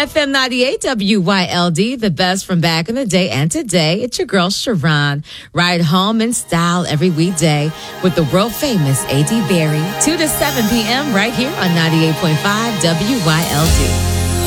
FM 98 WYLD, the best from back in the day and today. It's your girl, Sharon. Ride home in style every weekday with the world famous A.D. Berry, 2 to 7 p.m. right here on 98.5 WYLD.